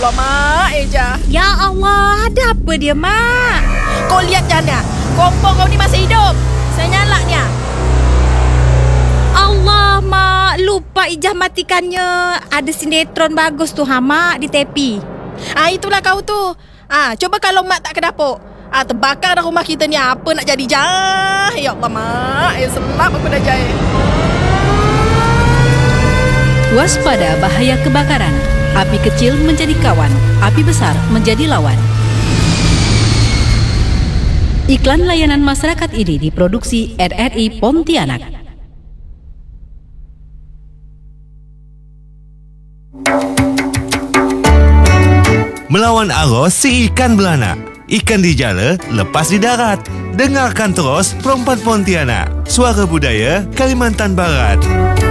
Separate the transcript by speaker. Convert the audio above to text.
Speaker 1: Allah, Mak, Eja.
Speaker 2: Ya Allah, ada apa dia, Mak?
Speaker 1: Kau lihat Jana, kompor kau ni masih hidup. Saya nyala ni.
Speaker 2: Allah, Mak, lupa Ijah matikannya. Ada sinetron bagus tu, Mak, di tepi.
Speaker 1: Itulah kau tu. Coba kalau Mak tak ke dapur. Terbakar dah rumah kita ni. Apa nak jadi jah? Ya Allah, Mak. Selap aku dah jahit.
Speaker 3: Waspada bahaya kebakaran. Api kecil menjadi kawan, api besar menjadi lawan. Iklan layanan masyarakat ini diproduksi RRI Pontianak.
Speaker 4: Melawan arus si ikan beranak. Ikan di jala, lepas di darat. Dengarkan terus Perempuan Pontianak. Suara budaya Kalimantan Barat.